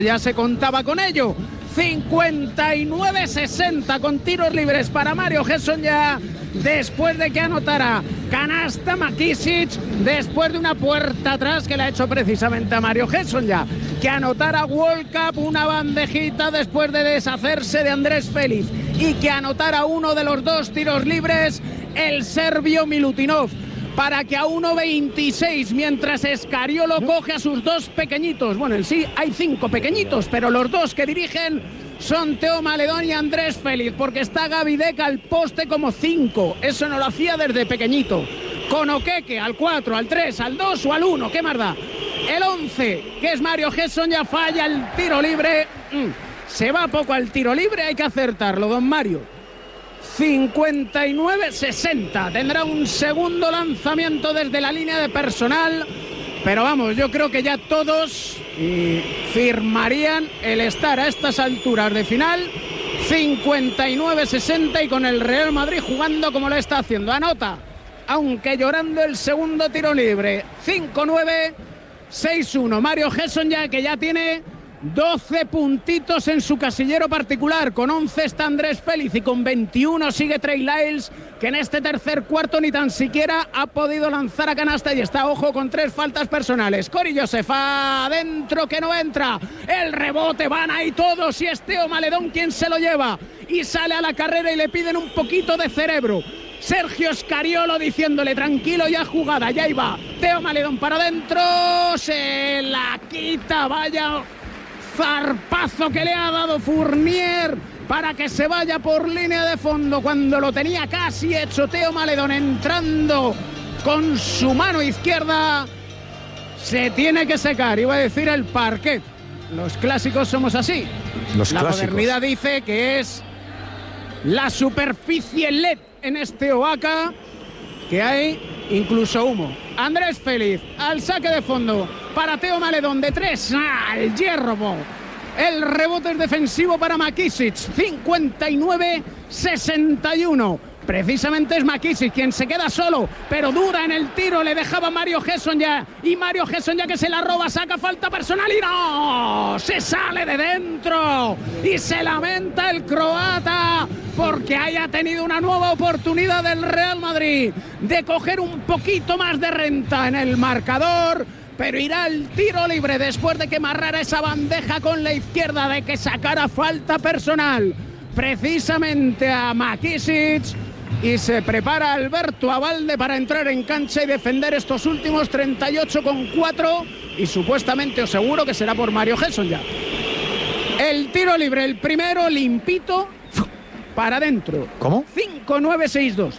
Ya se contaba con ello. 59-60 con tiros libres para Mario Hezonja después de que anotara canasta McKissic, después de una puerta atrás que le ha hecho precisamente a Mario Hezonja, que anotara Walkup una bandejita después de deshacerse de Andrés Félix y que anotara uno de los dos tiros libres el serbio Milutinov, para que a 1.26, mientras Scariolo coge a sus dos pequeñitos. Bueno, en sí hay 5 pequeñitos, pero los dos que dirigen son Teo Maledón y Andrés Félix, porque está Gaby Deck al poste como 5. Eso no lo hacía desde pequeñito. Con Okeke al 4, al 3, al 2 o al 1, ¿qué más da? El 11, que es Mario Hezonja, falla el tiro libre. Se va poco al tiro libre, hay que acertarlo, don Mario. 59-60, tendrá un segundo lanzamiento desde la línea de personal, pero vamos, yo creo que ya todos firmarían el estar a estas alturas de final. 59-60 y con el Real Madrid jugando como lo está haciendo. Anota, aunque llorando, el segundo tiro libre. 5-9, 6-1. Mario Hezonja, que ya tiene 12 puntitos en su casillero particular. Con 11 está Andrés Félix y con 21 sigue Trey Lyles, que en este tercer cuarto ni tan siquiera ha podido lanzar a canasta y está, ojo, con 3 faltas personales. Cory Joseph adentro, que no entra. El rebote, van ahí todos y es Teo Maledón quien se lo lleva y sale a la carrera y le piden un poquito de cerebro. Sergio Scariolo diciéndole: tranquilo, ya jugada, ya iba. Teo Maledón para adentro, se la quita, vaya zarpazo que le ha dado Fournier para que se vaya por línea de fondo cuando lo tenía casi hecho. Teo Maledón entrando con su mano izquierda. Se tiene que secar, iba a decir el parquet. Los clásicos somos así. La modernidad dice que es la superficie LED en este Oaca, que hay incluso humo. Andrés Félix al saque de fondo para Teo Maledón de 3 al hierro. El rebote es defensivo para McKissic. 59-61. Precisamente es McKissic quien se queda solo, pero duda en el tiro. Le dejaba Mario Hezonja y Mario Hezonja, que se la roba, saca falta personal y no, se sale de dentro y se lamenta el croata porque haya tenido una nueva oportunidad del Real Madrid de coger un poquito más de renta en el marcador, pero irá al tiro libre después de que amarrara esa bandeja con la izquierda, de que sacara falta personal precisamente a McKissic. Y se prepara Alberto Abalde para entrar en cancha y defender estos últimos 38,4. Y supuestamente, os seguro que será por Mario Hezonja. El tiro libre, el primero, limpito, para adentro. ¿Cómo? 5-9-6-2.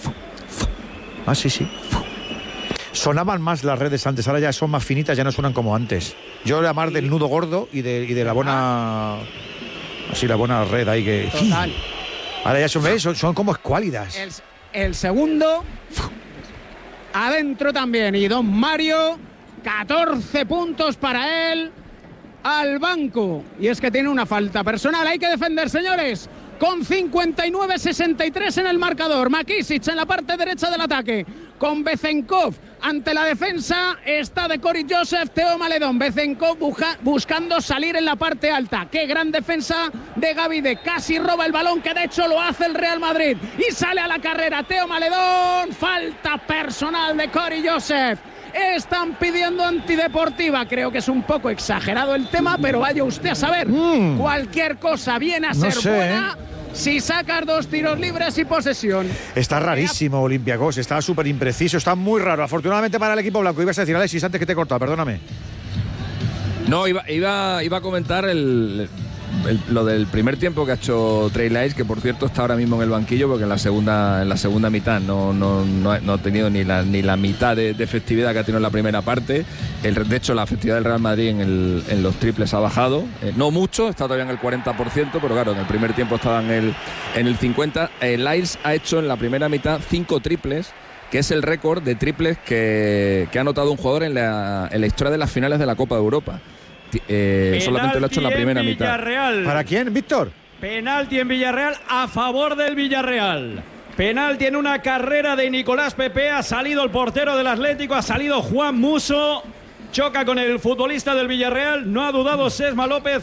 Ah, sí. Sonaban más las redes antes, ahora ya son más finitas, ya no suenan como antes. Yo era más del nudo gordo y de la buena... Así, la buena red ahí que... Total. Ahora ya son como escuálidas. El segundo, adentro también. Y don Mario, 14 puntos para él, al banco. Y es que tiene una falta personal. Hay que defender, señores. Con 59-63 en el marcador. McKissic en la parte derecha del ataque, con Bezenkov ante la defensa. Está de Cory Joseph, Teo Maledón. Bezenkov buscando salir en la parte alta. Qué gran defensa de Gaby Deck. Casi roba el balón, que de hecho lo hace el Real Madrid. Y sale a la carrera Teo Maledón. Falta personal de Cory Joseph. Están pidiendo antideportiva. Creo que es un poco exagerado el tema, pero vaya usted a saber. Cualquier cosa viene a ser buena si sacas 2 tiros libres y posesión. Está rarísimo Olympiacos, está súper impreciso, está muy raro. Afortunadamente para el equipo blanco. Ibas a decir, Alexis, antes que te he cortado, perdóname. No, iba a comentar lo del primer tiempo que ha hecho Trey Lyles, que por cierto está ahora mismo en el banquillo porque en la segunda mitad no ha tenido ni la mitad de efectividad que ha tenido en la primera parte. De hecho, la efectividad del Real Madrid en los triples ha bajado, no mucho, está todavía en el 40%, pero claro, en el primer tiempo estaba en el 50%. Lyles ha hecho en la primera mitad 5 triples, que es el récord de triples que ha anotado un jugador en la historia de las finales de la Copa de Europa. Solamente lo ha hecho en la primera mitad. ¿Para quién, Víctor? Penalti en Villarreal a favor del Villarreal. Penalti en una carrera de Nicolás Pepe. Ha salido el portero del Atlético, ha salido Juan Musso. choca con el futbolista del Villarreal. No ha dudado Sesma López.